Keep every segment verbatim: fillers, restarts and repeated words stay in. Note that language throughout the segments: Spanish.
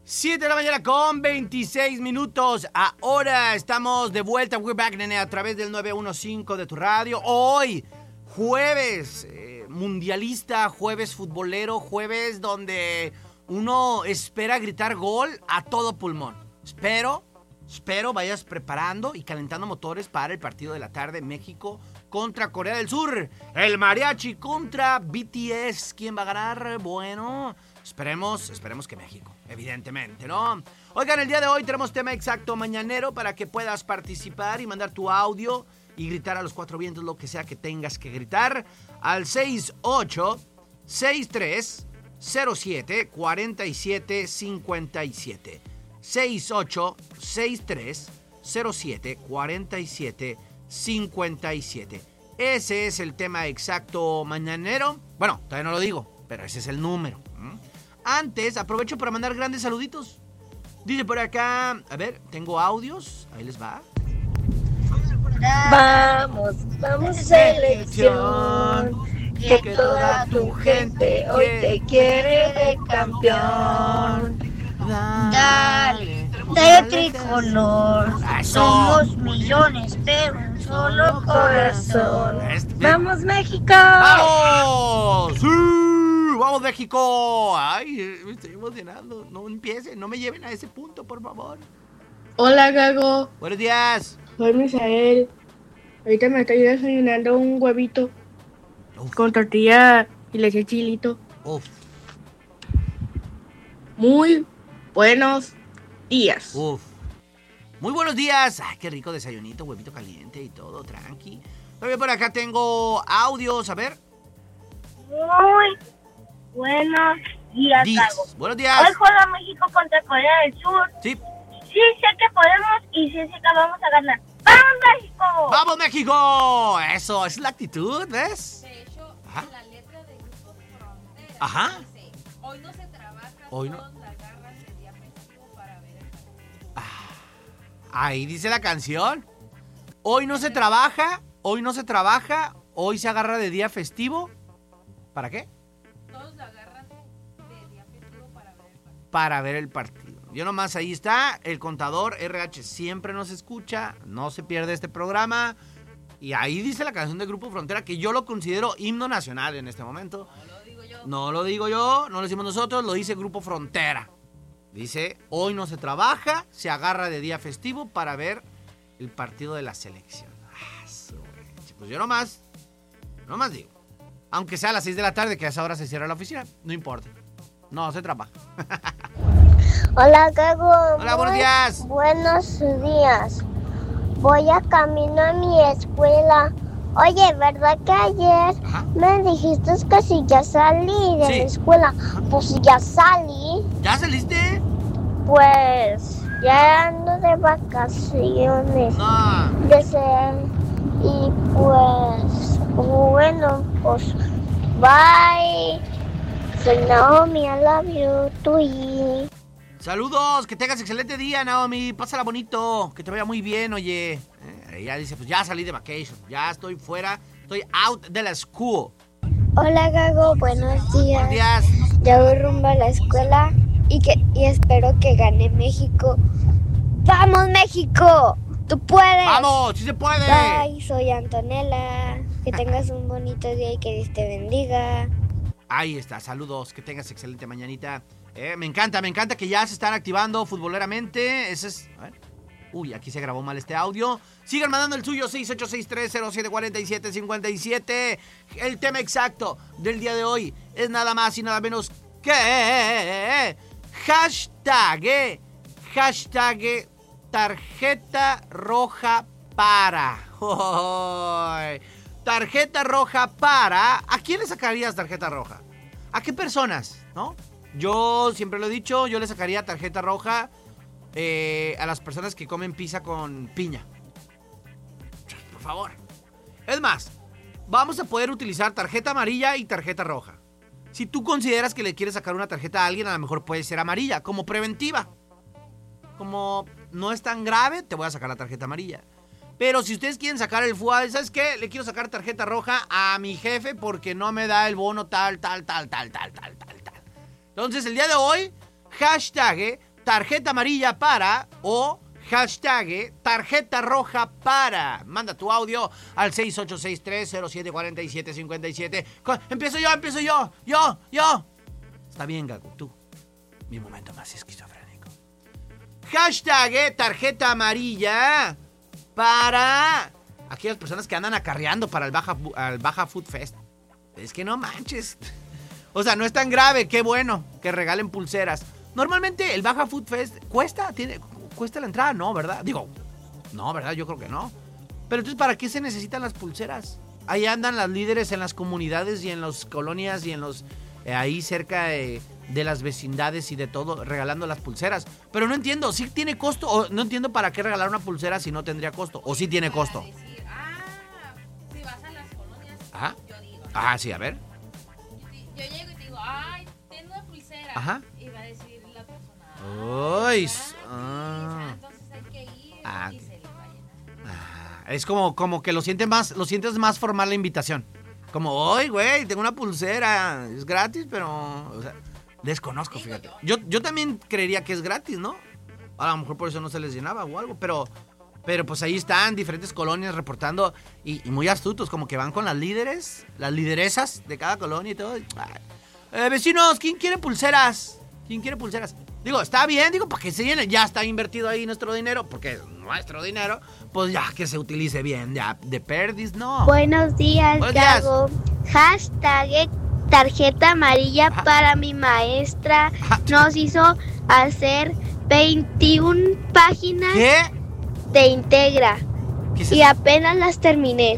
siete de la mañana con veintiséis minutos. Ahora estamos de vuelta. We're back, nene, a través del nueve uno cinco de tu radio. Hoy, jueves eh, mundialista, jueves futbolero, jueves donde uno espera gritar gol a todo pulmón. Espero, espero vayas preparando y calentando motores para el partido de la tarde. México contra Corea del Sur. El mariachi contra B T S. ¿Quién va a ganar? Bueno, esperemos, esperemos que México. Evidentemente, ¿no? Oigan, el día de hoy tenemos tema exacto mañanero para que puedas participar y mandar tu audio y gritar a los cuatro vientos lo que sea que tengas que gritar al seis ocho seis tres cero siete cuatro siete cinco siete. seis ocho seis tres cero siete cuatro siete cinco siete. Ese es el tema exacto mañanero. Bueno, todavía no lo digo, pero ese es el número. ¿Mm? Antes, aprovecho para mandar grandes saluditos. Dice por acá, a ver, tengo audios, ahí les va. Vamos, vamos selección, que toda tu gente hoy te quiere de campeón. Dale, dale tricolor, somos millones, pero un solo corazón. ¡Vamos, México! ¡Vamos! ¡Sí! ¡Vamos, México! Ay, me estoy emocionando. No empiecen, no me lleven a ese punto, por favor. Hola, Gago. Buenos días. Soy Misael. Ahorita me estoy desayunando un huevito Uf. con tortilla y leche chilito. Uf. Muy buenos días. Uf. Muy buenos días. Ay, qué rico desayunito, huevito caliente y todo, tranqui. También por acá tengo audios, a ver. Muy buenos días, Gago. Buenos días. Hoy juega México contra Corea del Sur. Sí. Sí sé que podemos y sí sé que vamos a ganar. ¡Vamos, México! ¡Vamos, México! Eso, es la actitud, ¿ves? De hecho, Ajá. en la letra de Grupo Frontera Ajá. dice, hoy no se trabaja, hoy no. todos la agarran de día festivo para ver el partido. Ah, ahí dice la canción. Hoy no se trabaja, hoy no se trabaja, hoy se agarra de día festivo. ¿Para qué? Todos la agarran de día festivo para ver el partido. Para ver el partido. Yo nomás, ahí está, el contador R H siempre nos escucha, no se pierde este programa. Y ahí dice la canción de Grupo Frontera, que yo lo considero himno nacional en este momento. No lo digo yo. No lo digo yo, no lo decimos nosotros, lo dice Grupo Frontera. Dice, hoy no se trabaja, se agarra de día festivo para ver el partido de la selección. Ah, pues yo nomás, nomás digo. Aunque sea a las seis de la tarde, que a esa hora se cierra la oficina, no importa. No, se trabaja. Hola, Gago. Hola, buenos días. Buenos días. Voy a camino a mi escuela. Oye, ¿verdad que ayer Ajá. me dijiste que si ya salí de sí. la escuela? Pues ya salí. ¿Ya saliste? Pues ya ando de vacaciones. No. Desde... Y pues, bueno, pues, bye. Soy Naomi, I love you, Tui. Saludos, que tengas excelente día, Naomi. Pásala bonito, que te vaya muy bien, oye. Eh, ella dice, pues ya salí de vacation, ya estoy fuera, estoy out de la school. Hola, Gago, buenos días. Buenos días. Ya voy rumbo a la escuela y, que, y espero que gane México. ¡Vamos, México! ¡Tú puedes! ¡Vamos! ¡Sí se puede! Bye, soy Antonella. Que tengas un bonito día y que Dios te bendiga. Ahí está, saludos, que tengas excelente mañanita. Eh, me encanta, me encanta que ya se están activando futboleramente. Ese es... A ver. Uy, aquí se grabó mal este audio. Sigan mandando el suyo, seis ocho seis tres cero siete cuatro siete cinco siete. El tema exacto del día de hoy es nada más y nada menos que... Hashtag, hashtag... Tarjeta roja para. Oh, tarjeta roja para. ¿A quién le sacarías tarjeta roja? ¿A qué personas? ¿No? Yo siempre lo he dicho, yo le sacaría tarjeta roja eh, a las personas que comen pizza con piña. Por favor. Es más, vamos a poder utilizar tarjeta amarilla y tarjeta roja. Si tú consideras que le quieres sacar una tarjeta a alguien, a lo mejor puede ser amarilla, como preventiva. Como no es tan grave, te voy a sacar la tarjeta amarilla. Pero si ustedes quieren sacar el F U A, ¿sabes qué? Le quiero sacar tarjeta roja a mi jefe porque no me da el bono tal, tal, tal, tal, tal, tal, tal, tal. Entonces, el día de hoy, hashtag tarjeta amarilla para o hashtag tarjeta roja para. Manda tu audio al seis ocho seis tres cero siete cuatro siete cinco siete. Empiezo yo, empiezo yo, yo, yo. Está bien, Gago, tú. Mi momento más esquizofrénico. Hashtag tarjeta amarilla para aquellas personas que andan acarreando para el Baja, el Baja Food Fest. Es que no manches. O sea, no es tan grave, qué bueno que regalen pulseras. Normalmente el Baja Food Fest cuesta, tiene, cuesta la entrada, ¿no? ¿Verdad? Digo, no, ¿verdad? Yo creo que no. Pero entonces, ¿para qué se necesitan las pulseras? Ahí andan las líderes en las comunidades y en las colonias y en los... Eh, ahí cerca de, de las vecindades y de todo, regalando las pulseras. Pero no entiendo, ¿sí tiene costo? O no entiendo para qué regalar una pulsera si no tendría costo. ¿O sí tiene costo? Decir, ah, si vas a las colonias, Ajá. yo digo. Ah, sí, a ver. Yo, yo llego y te digo, ay, tengo una pulsera. Ajá. Y va a decir la persona. Uy, ah, ah. entonces hay que ir Ah. y se les va a llenar. Ah, es como, como que lo sientes más, lo sientes más formal la invitación. Como, oye, güey, tengo una pulsera, es gratis, pero... O sea, desconozco, fíjate. Yo, yo también creería que es gratis, ¿no? A lo mejor por eso no se les llenaba o algo, pero... Pero pues ahí están diferentes colonias reportando y, y muy astutos, como que van con las líderes, las lideresas de cada colonia y todo. Eh, vecinos, ¿quién quiere pulseras? ¿Quién quiere pulseras? Digo, está bien, digo, para que se llene, ya está invertido ahí nuestro dinero, porque es nuestro dinero, pues ya que se utilice bien, ya de perdis, no. Buenos días, Buenos días. Gago. Hashtag tarjeta amarilla Ajá. para mi maestra. Ajá. Nos hizo hacer veintiuna páginas ¿Qué? de Integra ¿Qué es y eso? apenas las terminé.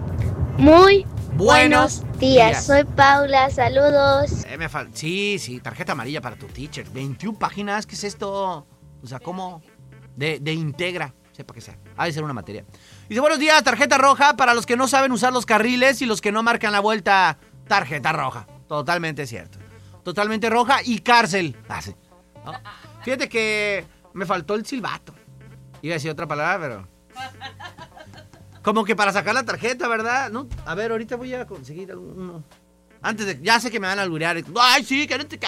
Muy Buenos buenos días. días. Soy Paula, saludos. Eh, me fal- sí, sí, tarjeta amarilla para tu teacher. veintiuna páginas, ¿qué es esto? O sea, ¿cómo? De, de Integra, sepa que sea. Ha de ser una materia. Dice, buenos días, tarjeta roja para los que no saben usar los carriles y los que no marcan la vuelta. Tarjeta roja. Totalmente cierto. Totalmente roja y cárcel. Ah, sí. ¿No? Fíjate que me faltó el silbato. Iba a decir otra palabra, pero... Como que para sacar la tarjeta, ¿verdad? No, a ver, ahorita voy a conseguir alguno. Antes de... Ya sé que me van a alburear. Ay, sí, que no te...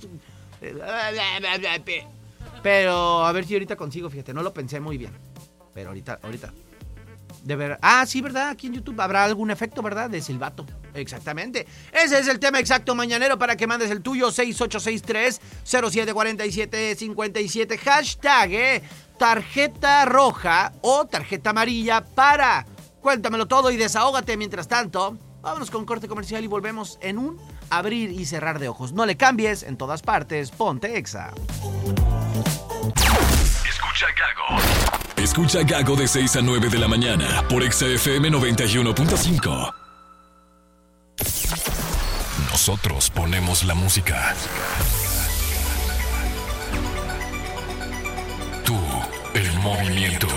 Pero a ver si ahorita consigo, fíjate. No lo pensé muy bien. Pero ahorita, ahorita. De ver... Ah, sí, ¿verdad? Aquí en YouTube habrá algún efecto, ¿verdad? De silbato. Exactamente. Ese es el tema exacto mañanero para que mandes el tuyo. seis ocho seis tres cero siete cuatro siete cinco siete. Hashtag, eh, tarjeta roja o tarjeta amarilla para. Cuéntamelo todo y desahógate. Mientras tanto, vámonos con corte comercial y volvemos en un abrir y cerrar de ojos. No le cambies, en todas partes, ponte Exa. Escucha Gago. Escucha Gago de seis a nueve de la mañana por Exa F M noventa y uno punto cinco. Nosotros ponemos la música. Tú, el movimiento.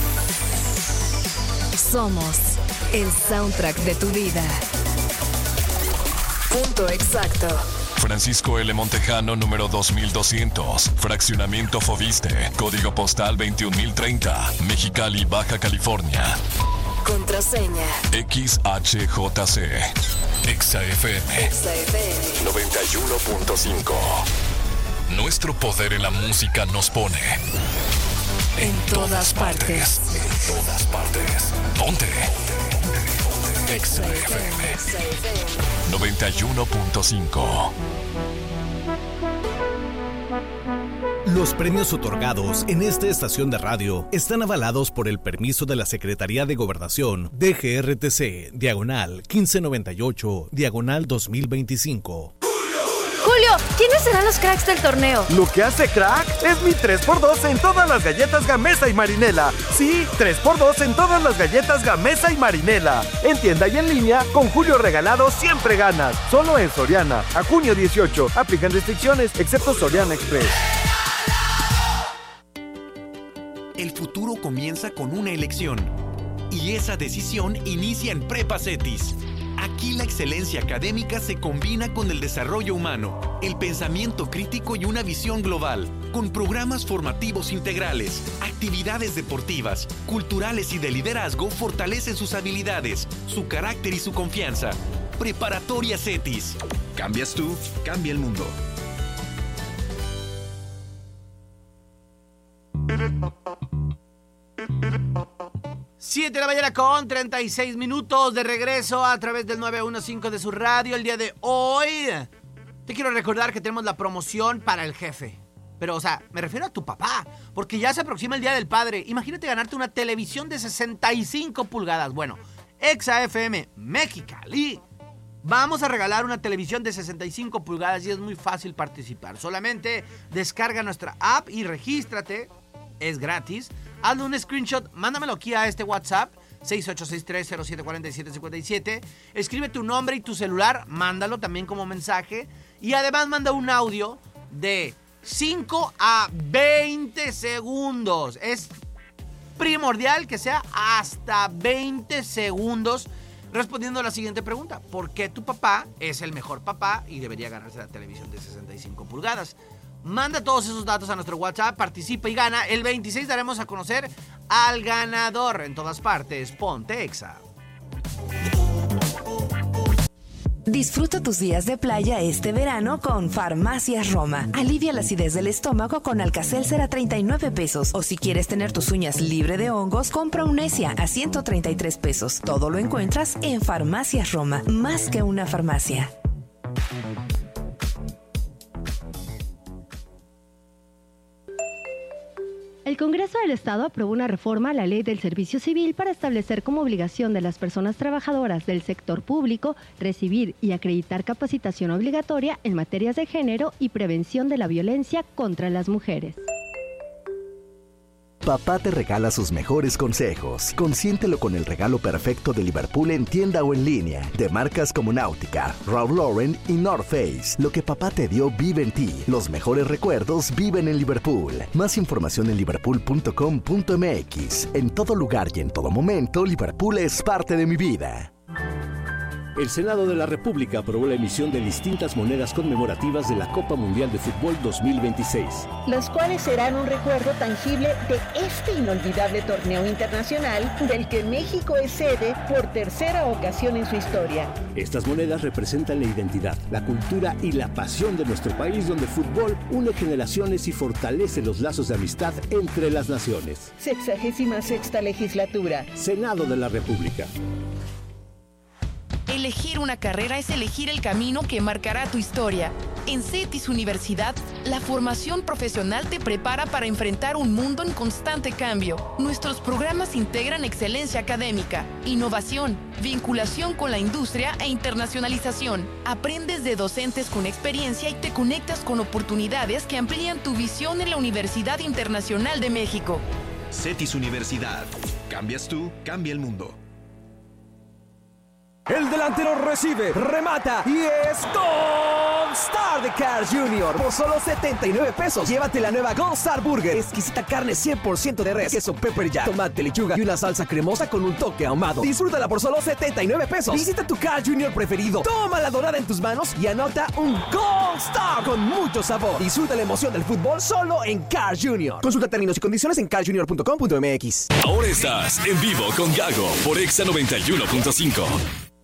Somos el soundtrack de tu vida. Punto exacto. Francisco L. Montejano, número dos mil doscientos. Fraccionamiento Foviste. Código postal veintiún mil treinta. Mexicali, Baja California. Contraseña. X H J C. Exa F M. Exa F M. noventa y uno punto cinco. Nuestro poder en la música nos pone en todas partes. En todas partes. Ponte. Exa F M. Exa F M. noventa y uno punto cinco. Los premios otorgados en esta estación de radio están avalados por el permiso de la Secretaría de Gobernación D G R T C, diagonal quince noventa y ocho, diagonal dos mil veinticinco. Julio, ¿quiénes serán los cracks del torneo? Lo que hace crack es mi tres por dos en todas las galletas Gamesa y Marinela. Sí, tres por dos en todas las galletas Gamesa y Marinela. En tienda y en línea, con Julio Regalado siempre ganas. Solo en Soriana. A junio dieciocho. Aplican restricciones, excepto Soriana Express. El futuro comienza con una elección. Y esa decisión inicia en Prepa Cetis. Aquí la excelencia académica se combina con el desarrollo humano, el pensamiento crítico y una visión global, con programas formativos integrales, actividades deportivas, culturales y de liderazgo fortalecen sus habilidades, su carácter y su confianza. Preparatoria Cetis. Cambias tú, cambia el mundo. siete de la mañana con treinta y seis minutos de regreso a través del nueve uno cinco de su radio. El día de hoy te quiero recordar que tenemos la promoción para el jefe. Pero, o sea, me refiero a tu papá, porque ya se aproxima el Día del Padre. Imagínate ganarte una televisión de sesenta y cinco pulgadas. Bueno, Exa F M Mexicali, vamos a regalar una televisión de sesenta y cinco pulgadas y es muy fácil participar. Solamente descarga nuestra app y regístrate. Es gratis. Hazle un screenshot, mándamelo aquí a este WhatsApp, seis ocho seis tres cero siete cuatro siete cinco siete. Escribe tu nombre y tu celular, mándalo también como mensaje. Y además manda un audio de cinco a veinte segundos. Es primordial que sea hasta veinte segundos respondiendo a la siguiente pregunta: ¿por qué tu papá es el mejor papá y debería ganarse la televisión de sesenta y cinco pulgadas? Manda todos esos datos a nuestro WhatsApp, participa y gana. El veintiséis daremos a conocer al ganador. En todas partes, ponte Exa. Disfruta tus días de playa este verano con Farmacias Roma. Alivia la acidez del estómago con Alka-Seltzer a treinta y nueve pesos. O si quieres tener tus uñas libre de hongos, compra Unesia a ciento treinta y tres pesos. Todo lo encuentras en Farmacias Roma. Más que una farmacia. El Congreso del Estado aprobó una reforma a la Ley del Servicio Civil para establecer como obligación de las personas trabajadoras del sector público recibir y acreditar capacitación obligatoria en materias de género y prevención de la violencia contra las mujeres. Papá te regala sus mejores consejos. Consiéntelo con el regalo perfecto de Liverpool en tienda o en línea, de marcas como Náutica, Ralph Lauren y North Face. Lo que papá te dio vive en ti. Los mejores recuerdos viven en Liverpool. Más información en liverpool punto com punto m x. En todo lugar y en todo momento, Liverpool es parte de mi vida. El Senado de la República aprobó la emisión de distintas monedas conmemorativas de la Copa Mundial de Fútbol dos mil veintiséis. Los cuales serán un recuerdo tangible de este inolvidable torneo internacional del que México es sede por tercera ocasión en su historia. Estas monedas representan la identidad, la cultura y la pasión de nuestro país, donde el fútbol une generaciones y fortalece los lazos de amistad entre las naciones. Sexagésima sexta legislatura. Senado de la República. Elegir una carrera es elegir el camino que marcará tu historia. En CETIS Universidad, la formación profesional te prepara para enfrentar un mundo en constante cambio. Nuestros programas integran excelencia académica, innovación, vinculación con la industria e internacionalización. Aprendes de docentes con experiencia y te conectas con oportunidades que amplían tu visión en la Universidad Internacional de México. CETIS Universidad. Cambias tú, cambia el mundo. El delantero recibe, remata y es Gold Star de Carl junior Por solo setenta y nueve pesos, llévate la nueva Gold Star Burger. Exquisita carne cien por ciento de res, queso pepper jack, tomate, lechuga y una salsa cremosa con un toque ahumado. Disfrútala por solo setenta y nueve pesos. Visita tu Carl junior preferido, toma la dorada en tus manos y anota un Gold Star con mucho sabor. Disfruta la emoción del fútbol solo en Carl junior Consulta términos y condiciones en carl junior punto com punto m x. Ahora estás en vivo con Gago por Exa noventa y uno punto cinco.